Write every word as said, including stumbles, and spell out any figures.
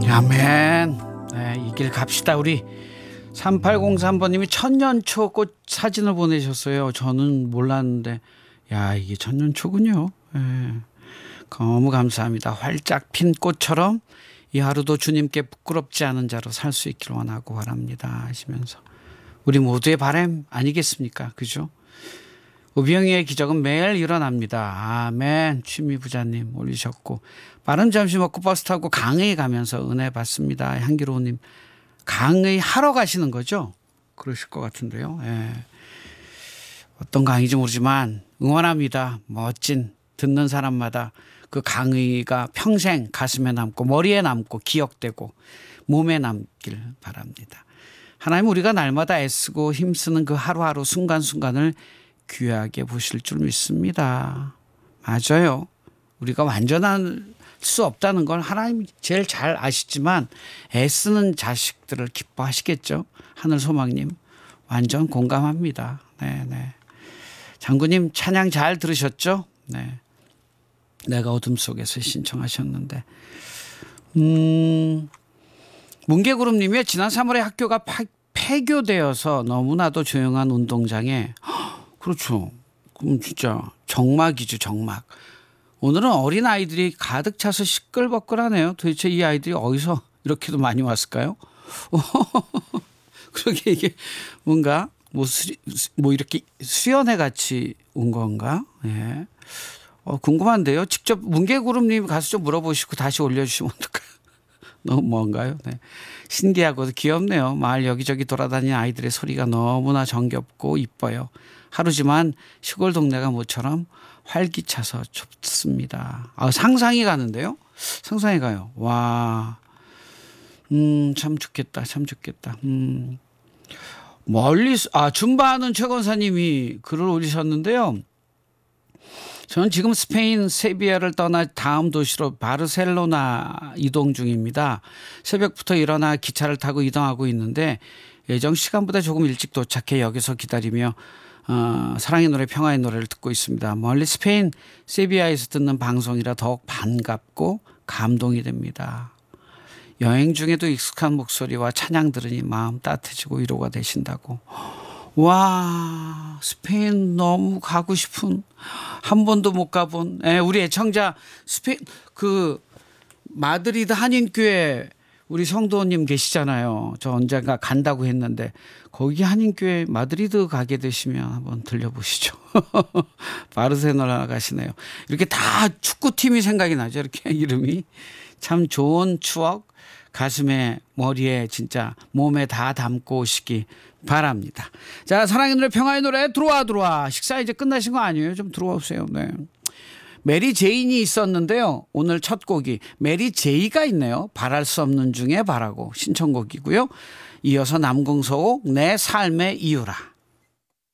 아멘. 네, 이 길 갑시다 우리. 삼팔공삼 번님이 천년초 꽃 사진을 보내셨어요. 저는 몰랐는데 야 이게 천년초군요. 네. 너무 감사합니다. 활짝 핀 꽃처럼 이 하루도 주님께 부끄럽지 않은 자로 살 수 있기를 원하고 바랍니다 하시면서 우리 모두의 바람 아니겠습니까? 그죠? 우병희의 기적은 매일 일어납니다. 아멘. 취미 부자님 올리셨고 빠른 점심 먹고 버스 타고 강의 가면서 은혜 받습니다. 향기로우님 강의 하러 가시는 거죠? 그러실 것 같은데요. 예. 어떤 강의인지 모르지만 응원합니다. 멋진 듣는 사람마다 그 강의가 평생 가슴에 남고 머리에 남고 기억되고 몸에 남길 바랍니다. 하나님 우리가 날마다 애쓰고 힘쓰는 그 하루하루 순간순간을 귀하게 보실 줄 믿습니다. 맞아요. 우리가 완전한 수 없다는 걸 하나님이 제일 잘 아시지만 애쓰는 자식들을 기뻐하시겠죠. 하늘소망님 완전 공감합니다. 네네. 장군님 찬양 잘 들으셨죠? 네. 내가 어둠 속에서 신청하셨는데 음, 뭉게구름님이 지난 삼월에 학교가 파, 폐교되어서 너무나도 조용한 운동장에 허, 그렇죠. 그럼 진짜 정막이죠. 정막. 오늘은 어린 아이들이 가득 차서 시끌벅글하네요. 도대체 이 아이들이 어디서 이렇게도 많이 왔을까요? 그러게 이게 뭔가 뭐, 수리, 뭐 이렇게 수련회 같이 온 건가? 예. 어, 궁금한데요. 직접 뭉게구름님 가서 좀 물어보시고 다시 올려주시면 어떨까요? 너무 뭔가요? 네. 신기하고도 귀엽네요. 마을 여기저기 돌아다니는 아이들의 소리가 너무나 정겹고 이뻐요. 하루지만 시골 동네가 모처럼 활기차서 좋습니다. 아, 상상이 가는데요? 상상이 가요. 와, 음, 참 좋겠다. 참 좋겠다. 음. 멀리, 아, 줌바하는 최 권사님이 글을 올리셨는데요. 저는 지금 스페인 세비야를 떠나 다음 도시로 바르셀로나 이동 중입니다. 새벽부터 일어나 기차를 타고 이동하고 있는데 예정 시간보다 조금 일찍 도착해 여기서 기다리며 어, 사랑의 노래 평화의 노래를 듣고 있습니다. 멀리 스페인 세비야에서 듣는 방송이라 더욱 반갑고 감동이 됩니다. 여행 중에도 익숙한 목소리와 찬양 들으니 마음 따뜻해지고 위로가 되신다고. 와, 스페인 너무 가고 싶은, 한 번도 못 가본, 예, 우리 애청자 스페인 그 마드리드 한인교회 우리 성도님 계시잖아요. 저 언젠가 간다고 했는데 거기 한인교회 마드리드 가게 되시면 한번 들려보시죠. 바르셀로나 가시네요. 이렇게 다 축구팀이 생각이 나죠. 이렇게 이름이 참 좋은 추억 가슴에 머리에 진짜 몸에 다 담고 오시기 바랍니다. 자, 사랑의 노래 평화의 노래 들어와 들어와. 식사 이제 끝나신 거 아니에요? 좀 들어와 보세요. 네. 메리 제인이 있었는데요. 오늘 첫 곡이 메리 제이가 있네요. 바랄 수 없는 중에 바라고 신청곡이고요. 이어서 남궁서옥 내 삶의 이유라.